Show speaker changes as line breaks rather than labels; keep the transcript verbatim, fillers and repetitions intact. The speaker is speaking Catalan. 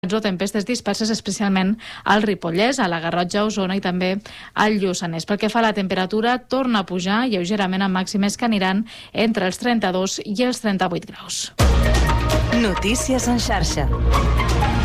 o tempestes disperses, especialment al Ripollès, a la Garrotxa, Osona i també al Lluçanès. Pel que fa a la temperatura, torna a pujar lleugerament amb màximes que aniran entre els trenta-dos i els trenta-vuit graus.
Notícies en xarxa.